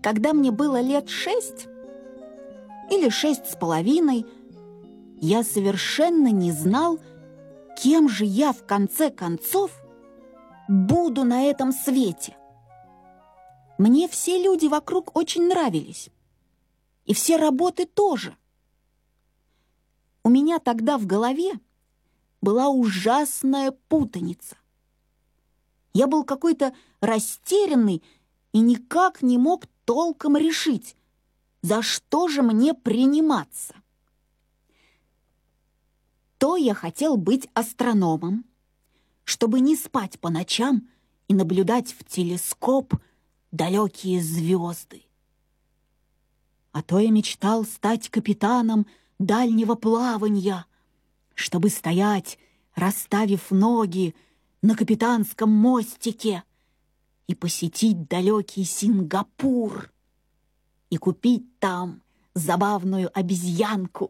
Когда мне было лет 6 или 6,5, я совершенно не знал, кем же я в конце концов буду на этом свете. Мне все люди вокруг очень нравились, и все работы тоже. У меня тогда в голове была ужасная путаница. Я был какой-то растерянный и никак не мог толком решить, за что же мне приниматься. То я хотел быть астрономом, чтобы не спать по ночам и наблюдать в телескоп далекие звезды. А то я мечтал стать капитаном дальнего плавания, чтобы стоять, расставив ноги на капитанском мостике и посетить далекий Сингапур и купить там забавную обезьянку.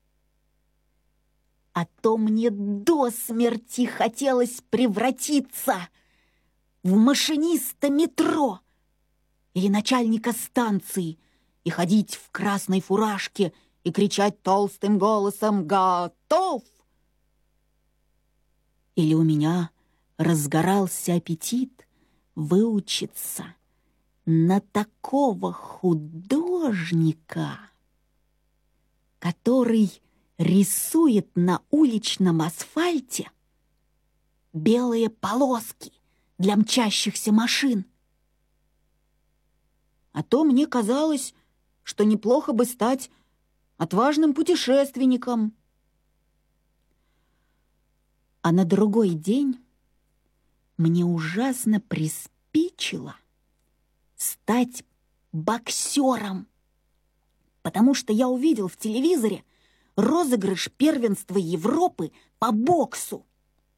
А то мне до смерти хотелось превратиться в машиниста метро или начальника станции и ходить в красной фуражке и кричать толстым голосом «Готов!». Или у меня разгорался аппетит выучиться на такого художника, который рисует на уличном асфальте белые полоски для мчащихся машин. А то мне казалось, что неплохо бы стать отважным путешественником. А на другой день мне ужасно приспичило стать боксером, потому что я увидел в телевизоре розыгрыш первенства Европы по боксу.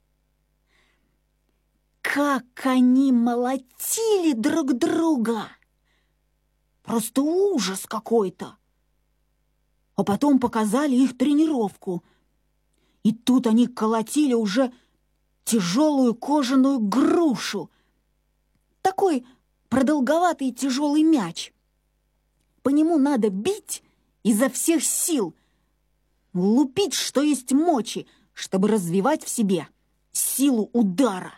Как они молотили друг друга! Просто ужас какой-то! А потом показали их тренировку. И тут они колотили уже тяжелую кожаную грушу. Такой продолговатый тяжелый мяч. По нему надо бить изо всех сил, лупить, что есть мочи, чтобы развивать в себе силу удара.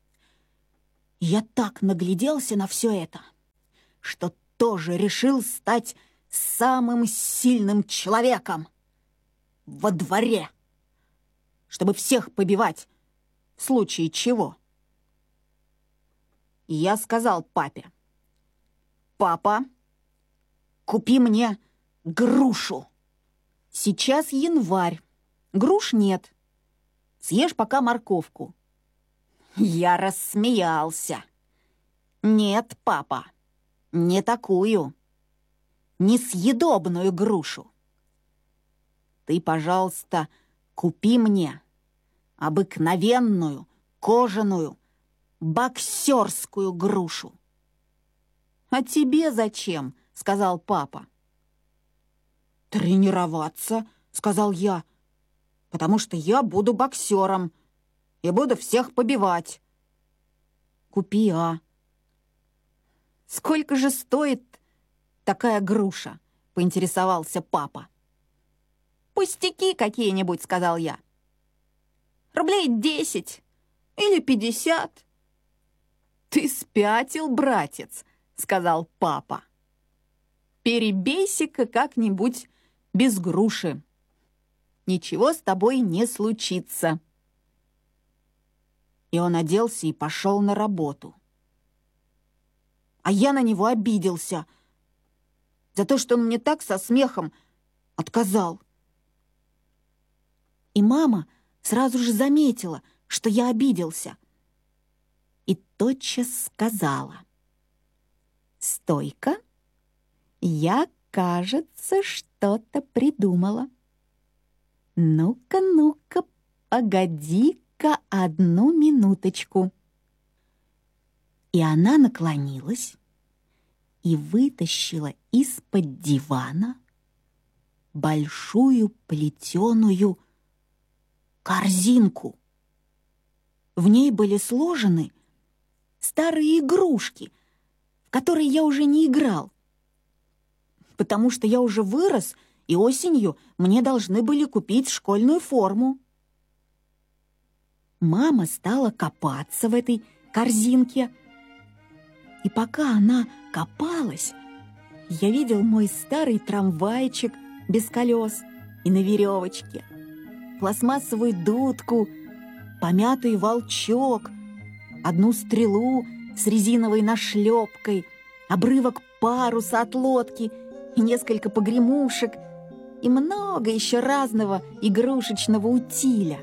Я так нагляделся на все это, что тоже решил стать самым сильным человеком во дворе, чтобы всех побивать в случае чего. И я сказал папе: «Папа, купи мне грушу. Сейчас январь, груш нет. Съешь пока морковку». Я рассмеялся. «Нет, папа, не такую, несъедобную грушу. Ты, пожалуйста, купи мне обыкновенную кожаную боксерскую грушу». «А тебе зачем?» — сказал папа. «Тренироваться», — сказал я, «потому что я буду боксером и буду всех побивать». «Купи, а». «Сколько же стоит такая груша?» — поинтересовался папа. «Пустяки какие-нибудь», — сказал я. «Рублей 10 или 50. «Ты спятил, братец», — сказал папа. «Перебейся-ка как-нибудь без груши. Ничего с тобой не случится». И он оделся и пошел на работу. А я на него обиделся за то, что он мне так со смехом отказал. И мама сразу же заметила, что я обиделся, и тотчас сказала: «Стой-ка, я, кажется, что-то придумала. Ну-ка, ну-ка, погоди-ка одну минуточку». И она наклонилась и вытащила из-под дивана большую плетеную корзинку. В ней были сложены старые игрушки, в которые я уже не играл, потому что я уже вырос, и осенью мне должны были купить школьную форму. Мама стала копаться в этой корзинке, и пока она копалась, я видел мой старый трамвайчик без колес и на веревочке, пластмассовую дудку, помятый волчок, одну стрелу с резиновой нашлепкой, обрывок паруса от лодки и несколько погремушек и много еще разного игрушечного утиля.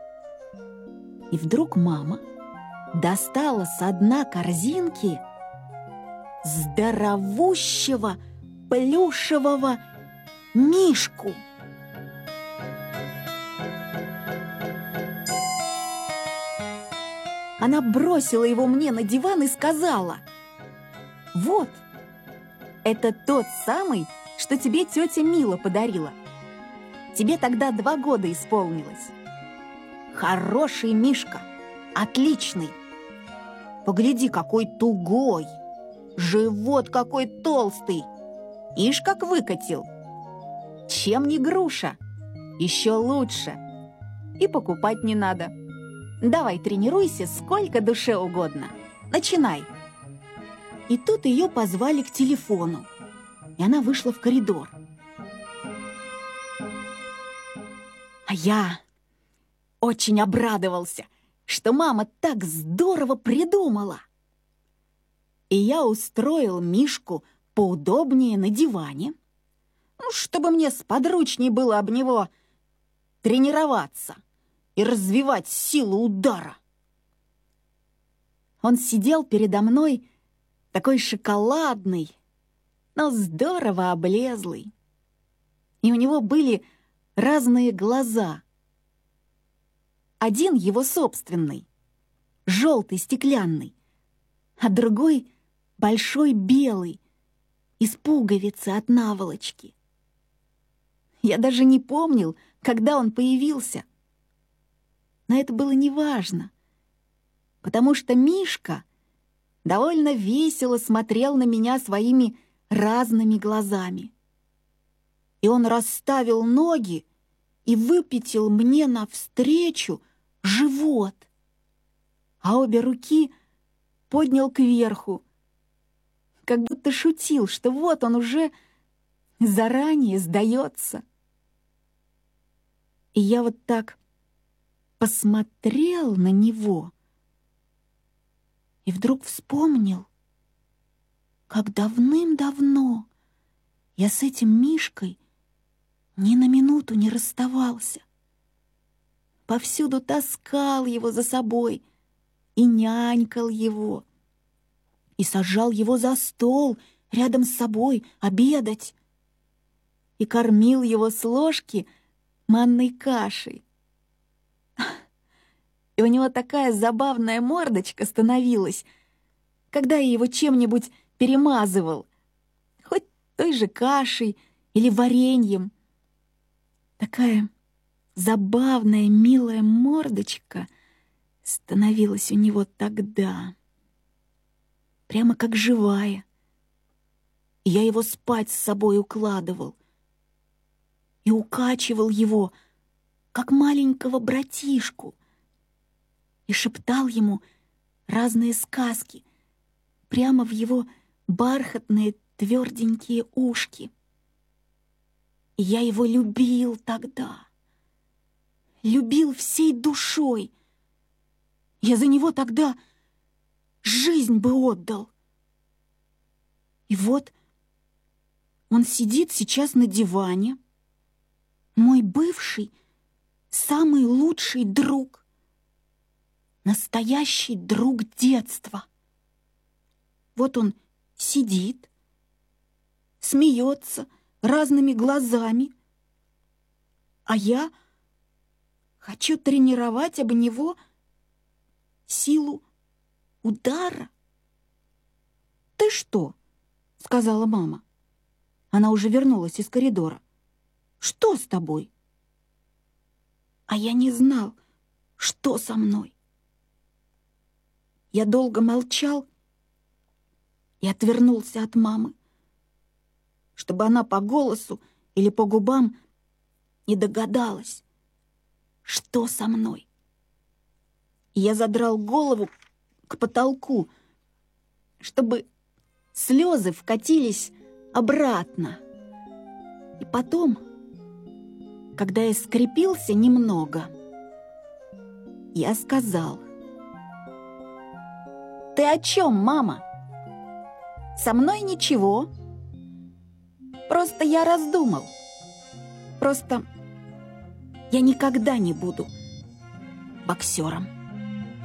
И вдруг мама достала со дна корзинки здоровущего плюшевого мишку. Она бросила его мне на диван и сказала: «Вот, это тот самый, что тебе тетя Мила подарила. Тебе тогда 2 года исполнилось. Хороший мишка, отличный. Погляди, какой тугой, живот какой толстый. Ишь, как выкатил. Чем не груша? Еще лучше. И покупать не надо. Давай тренируйся сколько душе угодно. Начинай». И тут ее позвали к телефону, и она вышла в коридор. А я очень обрадовался, что мама так здорово придумала. И я устроил мишку поудобнее на диване, чтобы мне сподручней было об него тренироваться и развивать силу удара. Он сидел передо мной такой шоколадный, но здорово облезлый. И у него были разные глаза. Один его собственный, желтый, стеклянный, а другой большой белый, из пуговицы от наволочки. Я даже не помнил, когда он появился. Но это было неважно, потому что Мишка довольно весело смотрел на меня своими разными глазами. И он расставил ноги и выпятил мне навстречу живот, а обе руки поднял кверху, как будто шутил, что вот он уже заранее сдается. И я вот так посмотрел на него и вдруг вспомнил, как давным-давно я с этим Мишкой ни на минуту не расставался. Повсюду таскал его за собой и нянькал его, и сажал его за стол рядом с собой обедать, и кормил его с ложки манной кашей. И у него такая забавная мордочка становилась, когда я его чем-нибудь перемазывал, хоть той же кашей или вареньем. Такая забавная, милая мордочка становилась у него тогда, прямо как живая. И я его спать с собой укладывал и укачивал его, как маленького братишку, и шептал ему разные сказки прямо в его бархатные тверденькие ушки. И я его любил тогда, любил всей душой. Я за него тогда жизнь бы отдал. И вот он сидит сейчас на диване, мой бывший, самый лучший друг, настоящий друг детства. Вот он сидит, смеется разными глазами, а я хочу тренировать об него силу удара. «Ты что?» — сказала мама. Она уже вернулась из коридора. «Что с тобой?» А я не знал, что со мной. Я долго молчал и отвернулся от мамы, чтобы она по голосу или по губам не догадалась, что со мной. Я задрал голову к потолку, чтобы слезы вкатились обратно. И потом, когда я скрепился немного, я сказал: «Ты о чем, мама? Со мной ничего. Просто я раздумал. Просто я никогда не буду боксером».